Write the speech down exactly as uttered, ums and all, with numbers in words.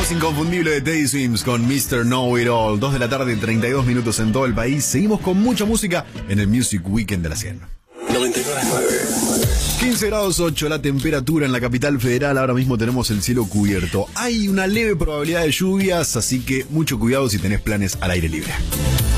voz inconfundible de Teddy Swims con mister Know It All. dos de la tarde, treinta y dos minutos en todo el país. Seguimos con mucha música en el Music Weekend de la cien. noventa y nueve punto nueve. quince grados ocho la temperatura en la capital federal. Ahora mismo tenemos el cielo cubierto. Hay una leve probabilidad de lluvias, así que mucho cuidado si tenés planes al aire libre.